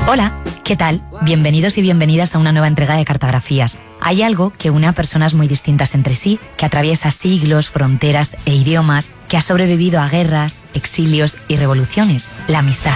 Hola, ¿qué tal? Bienvenidos y bienvenidas a una nueva entrega de Cartografías. Hay algo que une a personas muy distintas entre sí, que atraviesa siglos, fronteras e idiomas, que ha sobrevivido a guerras, exilios y revoluciones: la amistad.